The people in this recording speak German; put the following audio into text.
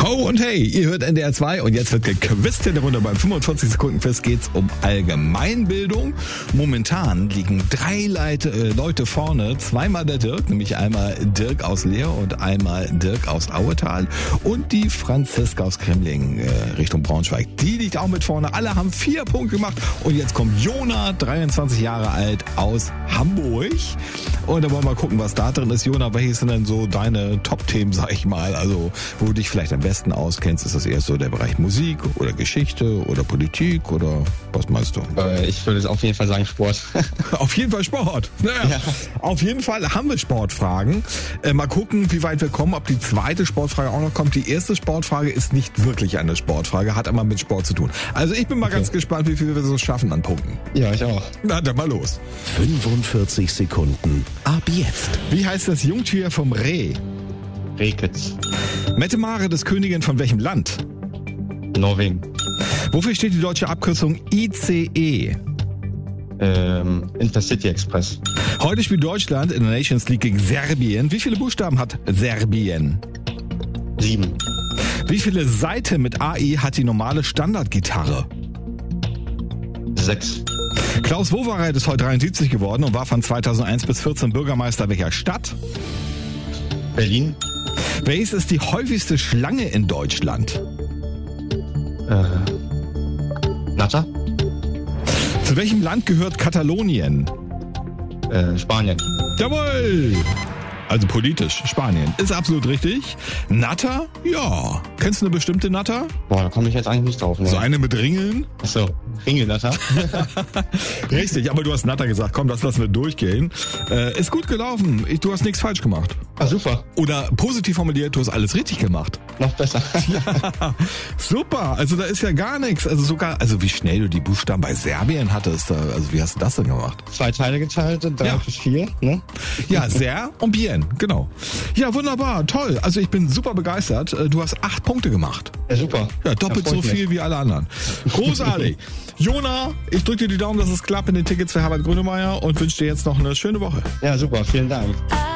Ho und hey, ihr hört NDR 2 und jetzt wird gequizt in der Runde. Beim 45-Sekunden-Quiz geht's um Allgemeinbildung. Momentan liegen 3 Leute vorne, zweimal der Dirk, nämlich einmal Dirk aus Leer und einmal Dirk aus Auetal und die Franziska aus Kremling Richtung Braunschweig. Die liegt auch mit vorne. Alle haben 4 Punkte gemacht und jetzt kommt Jona, 23 Jahre alt, aus Hamburg. Und da wollen wir mal gucken, was da drin ist. Jona, welches sind denn so deine Top-Themen, sag ich mal? Also, wo du dich vielleicht am besten auskennst, ist das eher so der Bereich Musik oder Geschichte oder Politik oder was meinst du? Ich würde auf jeden Fall sagen Sport. Auf jeden Fall Sport. Naja, ja. Auf jeden Fall haben wir Sportfragen. Mal gucken, wie weit wir kommen, ob die zweite Sportfrage auch noch kommt. Die erste Sportfrage ist nicht wirklich eine Sportfrage, hat aber mit Sport zu tun. Also ich bin mal ganz gespannt, wie viel wir so schaffen an Punkten. Ja, ich auch. Na, dann mal los. 45 Sekunden. Ab jetzt. Wie heißt das Jungtier vom Reh? Rehkitz. Mette Mare, das Königin von welchem Land? Norwegen. Wofür steht die deutsche Abkürzung ICE? Intercity Express. Heute spielt Deutschland in der Nations League gegen Serbien. Wie viele Buchstaben hat Serbien? 7. Wie viele Saiten mit AI hat die normale Standardgitarre? 6. Klaus Wowereit ist heute 73 geworden und war von 2001 bis 14 Bürgermeister welcher Stadt? Berlin. Welches ist die häufigste Schlange in Deutschland? Natter. Zu welchem Land gehört Katalonien? Spanien. Jawohl! Also politisch, Spanien. Ist absolut richtig. Natter? Ja. Kennst du eine bestimmte Natter? Boah, da komme ich jetzt eigentlich nicht drauf. Ne? So eine mit Ringeln? Achso, Ringelnatter. Richtig, aber du hast Natter gesagt. Komm, das lassen wir durchgehen. Ist gut gelaufen. Du hast nichts falsch gemacht. Ah, super. Oder positiv formuliert, du hast alles richtig gemacht. Noch besser. Ja, super. Also da ist ja gar nichts. Also wie schnell du die Buchstaben bei Serbien hattest. Also wie hast du das denn gemacht? 2 Teile geteilt, 3 bis 4, ne? Ja, Ser und Bien, genau. Ja, wunderbar, toll. Also ich bin super begeistert. Du hast 8 Punkte gemacht. Ja, super. Ja, doppelt so viel wie alle anderen. Großartig. Jona, ich drücke dir die Daumen, dass es klappt mit den Tickets für Herbert Grönemeyer und wünsche dir jetzt noch eine schöne Woche. Ja, super. Vielen Dank.